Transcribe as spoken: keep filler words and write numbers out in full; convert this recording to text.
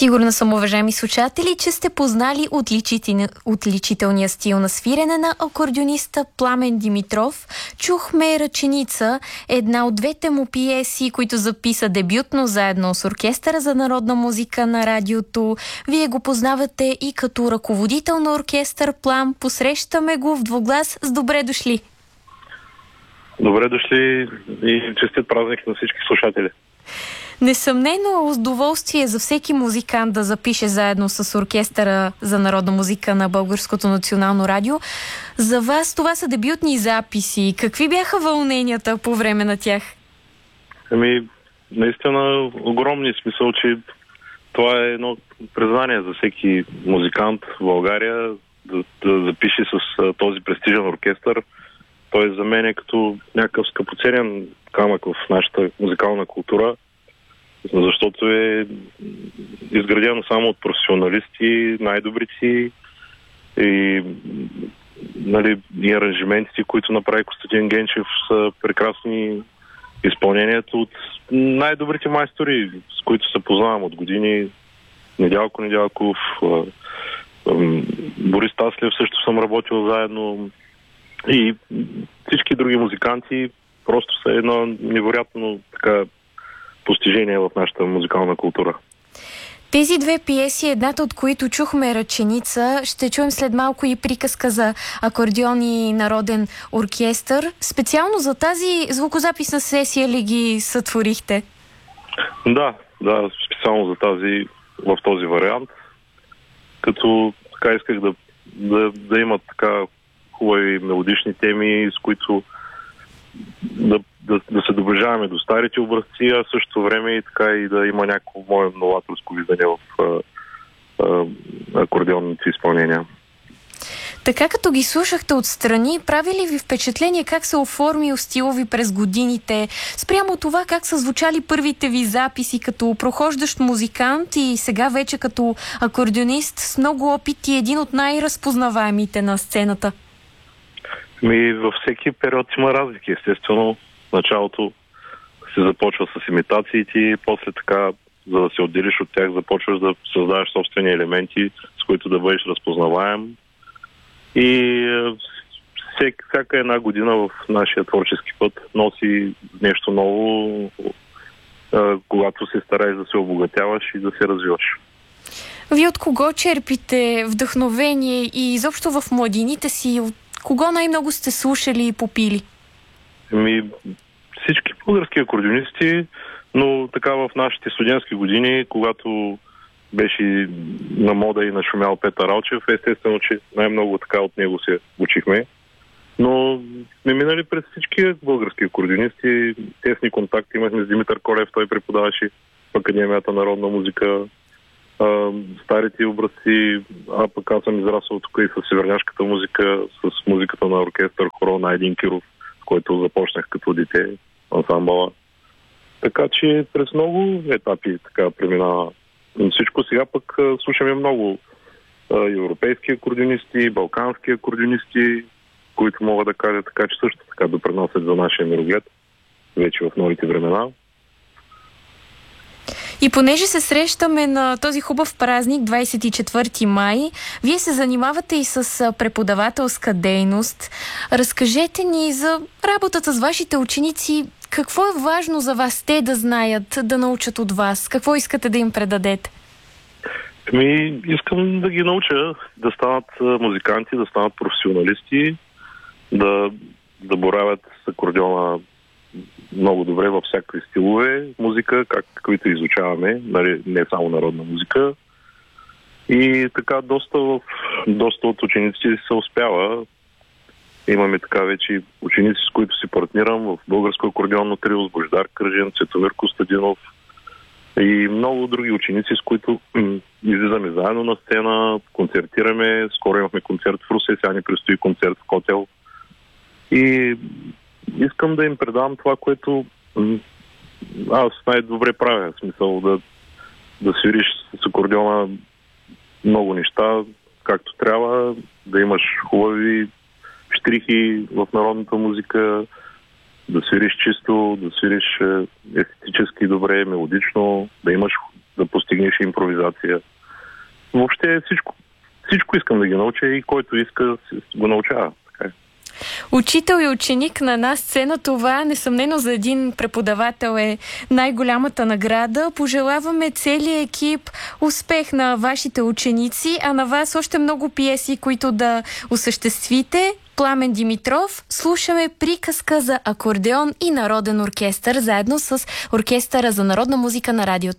Сигурна съм, уважаеми слушатели, че сте познали отличителни, отличителния стил на свирене на акордеониста Пламен Димитров. Чухме Ръченица, една от двете му пиеси, които записа дебютно заедно с Оркестъра за народна музика на радиото. Вие го познавате и като ръководител на оркестър Плам. Посрещаме го в двуглас с добре дошли! Добре дошли и честит празник на всички слушатели! Несъмнено удоволствие за всеки музикант да запише заедно с Оркестъра за народна музика на Българското национално радио. За вас това са дебютни записи. Какви бяха вълненията по време на тях? Ами, наистина огромни, смисъл, че това е едно признание за всеки музикант в България да, да запише с а, този престижен оркестър. Той за мен е като някакъв скъпоценен камък в нашата музикална култура, защото е изградено само от професионалисти, най-добрици и, нали, и аранжиментите, които направи Костадин Генчев, са прекрасни. Изпълнението от най-добрите майстори, с които се познавам от години. Недялко Недялков, Борис Таслев също съм работил заедно и всички други музиканти. Просто са едно невероятно така постижение в нашата музикална култура. Тези две пиеси, едната от които чухме Ръченица, ще чуем след малко и приказка за акордеон и народен оркестър. Специално за тази звукозаписна сесия ли ги сътворихте? Да, да, специално за тази, в този вариант. Като така исках да, да, да имат така хубави мелодични теми, с които да, да, да се доближаваме до старите образци, а също време и така и да има някакво мое новаторско виждане в а, а, акордеонните изпълнения. Така като ги слушахте отстрани, прави ли ви впечатление как се оформил стила ви през годините, спрямо това как са звучали първите ви записи като прохождащ музикант и сега вече като акордеонист с много опит и един от най-разпознаваемите на сцената? Ми, във всеки период има разлики. Естествено, в началото се започва с имитациите, после така, за да се отделиш от тях, започваш да създаваш собствени елементи, с които да бъдеш разпознаваем. И всек, всяка една година в нашия творчески път носи нещо ново, когато се стараеш да се обогатяваш и да се развиваш. Вие от кого черпите вдъхновение и изобщо в младините си, от кого най-много сте слушали и попили? Ами, всички български акордеонисти, но така в нашите студентски години, когато беше на мода и нашумял Петър Алчев, естествено, че най-много така от него се учихме. Но сме минали през всички български акордеонисти, тесни контакти имахме с Димитър Колев, той преподаваше в Академията народна музика, а, старите образци, а пък аз съм израсъл тук и с северняшката музика, с музиката на оркестър Хоро на Един Киров, с който започнах като дете, ансамбъла. Така че през много етапи така преминава всичко. Сега пък а, слушаме много а, европейски акордеонисти, балкански акордеонисти, които мога да кажа така, че също така допринасят за нашия мироглед вече в новите времена. И понеже се срещаме на този хубав празник, двадесет и четвърти май, вие се занимавате и с преподавателска дейност. Разкажете ни за работата с вашите ученици. Какво е важно за вас те да знаят, да научат от вас? Какво искате да им предадете? Ами, искам да ги науча да станат музиканти, да станат професионалисти, да, да боравят с акордеона много добре във всякакви стилове музика, как, каквито изучаваме, нали, не само народна музика. И така доста, в, доста от учениците се успява. Имаме така вече ученици, с които си партнирам в българско акордеонно трио с Божидар Кържен, Цветомир Костадинов и много други ученици, с които м- излизаме заедно на сцена, концертираме. Скоро имахме концерт в Русе, сега ни предстои концерт в Котел. И искам да им предам това, което м- аз най-добре правя. В смисъл да, да свириш с акордеона много неща, както трябва, да имаш хубави щрихи в народната музика, да свириш чисто, да свириш естетически добре, мелодично, да имаш да постигнеш импровизация. Въобще всичко, всичко искам да ги науча и който иска го научава. Така е. Учител и ученик на една сцена, това несъмнено за един преподавател е най-голямата награда. Пожелаваме целият екип успех на вашите ученици, а на вас още много пиеси, които да осъществите. Пламен Димитров, слушаме приказка за акордеон и народен оркестър, заедно с Оркестъра за народна музика на радиото.